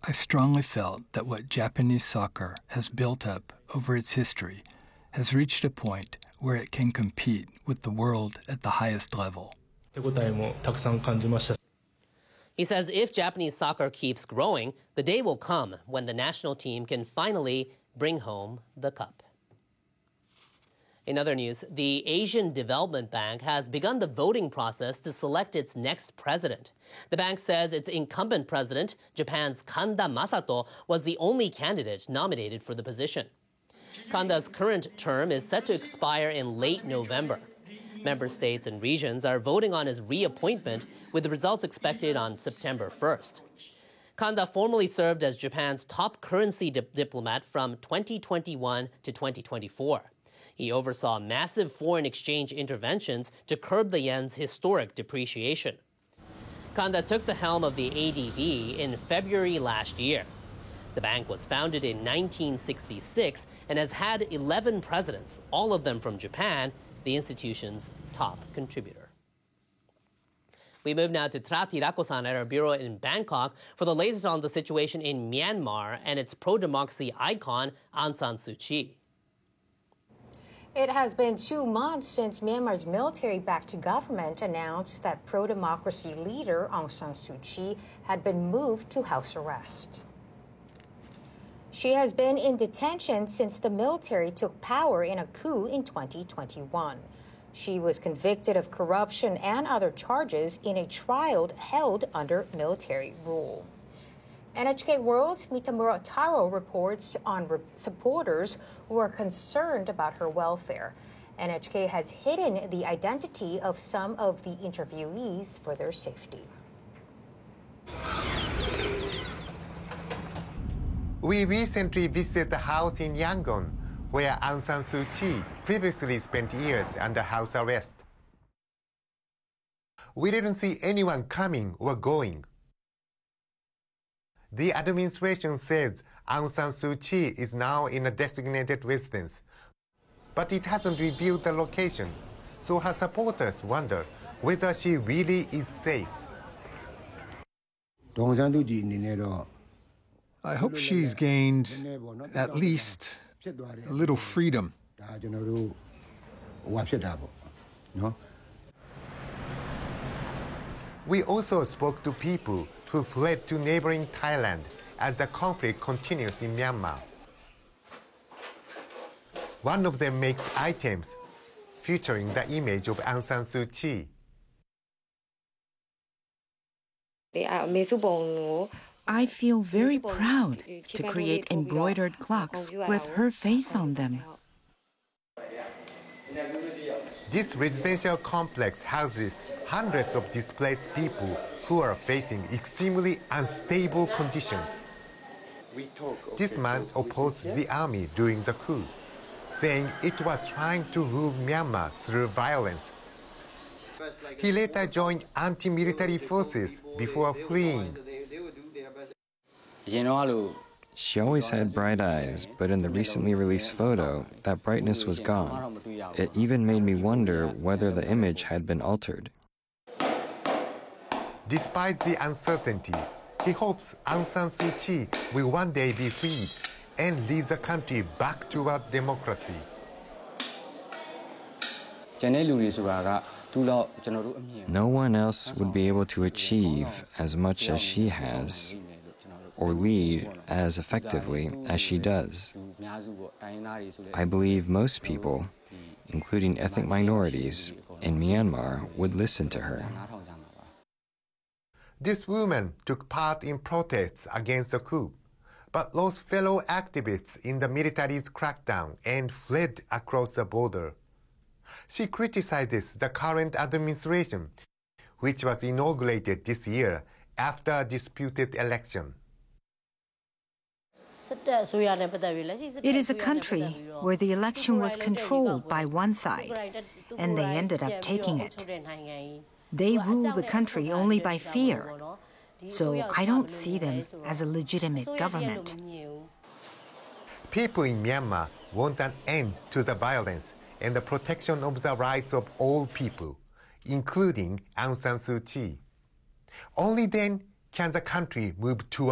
I strongly felt that what Japanese soccer has built up over its history has reached a point where it can compete with the world at the highest level. He says if Japanese soccer keeps growing, the day will come when the national team can finally bring home the cup. In other news, the Asian Development Bank has begun the voting process to select its next president. The bank says its incumbent president, Japan's Kanda Masato, was the only candidate nominated for the position. Kanda's current term is set to expire in late November. Member states and regions are voting on his reappointment, with the results expected on September 1st. Kanda formerly served as Japan's top currency diplomat from 2021 to 2024. He oversaw massive foreign exchange interventions to curb the yen's historic depreciation. Kanda took the helm of the ADB in February last year. The bank was founded in 1966 and has had 11 presidents, all of them from Japan, the institution's top contributor. We move now to Trati Rako-san at our bureau in Bangkok for the latest on the situation in Myanmar and its pro-democracy icon, Aung San Suu Kyi. It has been 2 months since Myanmar's military-backed government announced that pro-democracy leader Aung San Suu Kyi had been moved to house arrest. She has been in detention since the military took power in a coup in 2021. She was convicted of corruption and other charges in a trial held under military rule. NHK World's Mitamura Taro reports on supporters who are concerned about her welfare. NHK has hidden the identity of some of the interviewees for their safety. We recently visited the house in Yangon, where Aung San Suu Kyi previously spent years under house arrest. We didn't see anyone coming or going. The administration says Aung San Suu Kyi is now in a designated residence, but it hasn't revealed the location, so her supporters wonder whether she really is safe. I hope she's gained at least a little freedom. We also spoke to people who fled to neighboring Thailand as the conflict continues in Myanmar. One of them makes items featuring the image of Aung San Suu Kyi. I feel very proud to create embroidered clocks with her face on them. This residential complex houses hundreds of displaced people who are facing extremely unstable conditions. This man opposed the army during the coup, saying it was trying to rule Myanmar through violence. He later joined anti-military forces before fleeing. She always had bright eyes, but in the recently released photo, that brightness was gone. It even made me wonder whether the image had been altered. Despite the uncertainty, he hopes Aung San Suu Kyi will one day be freed and lead the country back toward democracy. No one else would be able to achieve as much as she has, or lead as effectively as she does. I believe most people, including ethnic minorities in Myanmar, would listen to her. This woman took part in protests against the coup, but lost fellow activists in the military's crackdown and fled across the border. She criticizes the current administration, which was inaugurated this year after a disputed election. It is a country where the election was controlled by one side, and they ended up taking it. They rule the country only by fear, so I don't see them as a legitimate government. People in Myanmar want an end to the violence and the protection of the rights of all people, including Aung San Suu Kyi. Only then can the country move toward